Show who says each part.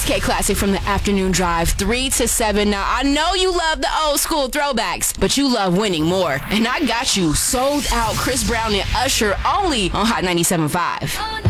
Speaker 1: K Classic from the afternoon drive, 3 to 7. Now, I know you love the old school throwbacks, but you love winning more. And I got you. Sold Out, Chris Brown and Usher only on Hot 97.5.